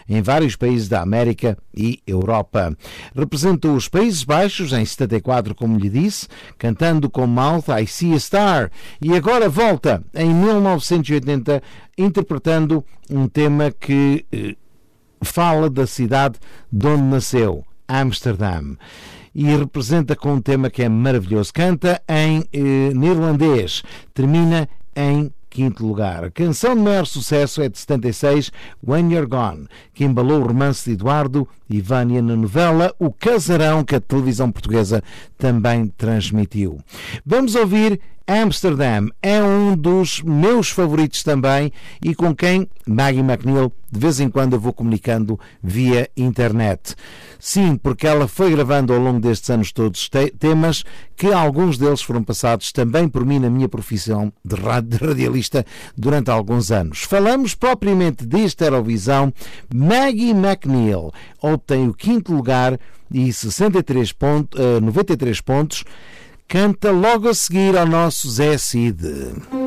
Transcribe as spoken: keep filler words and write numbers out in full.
em vários países da América e Europa. Representou os Países Baixos em setenta e quatro, como lhe disse, cantando com Mouth I See a Star, e agora volta em mil novecentos e oitenta interpretando um tema que eh, fala da cidade de onde nasceu, Amsterdã. E representa com um tema que é maravilhoso. Canta em eh, neerlandês, termina em quinto lugar. A canção de maior sucesso é de setenta e seis, When You're Gone, que embalou o romance de Eduardo e Vânia na novela O Casarão, que a televisão portuguesa também transmitiu. Vamos ouvir Amsterdã, é um dos meus favoritos também e com quem Maggie McNeil de vez em quando eu vou comunicando via internet. Sim, porque ela foi gravando ao longo destes anos todos te- temas que alguns deles foram passados também por mim na minha profissão de radialista durante alguns anos. Falamos propriamente desta Eurovisão. Maggie McNeil obtém o quinto lugar e sessenta e três pontos, uh, noventa e três pontos. Canta logo a seguir ao nosso Zé Cid.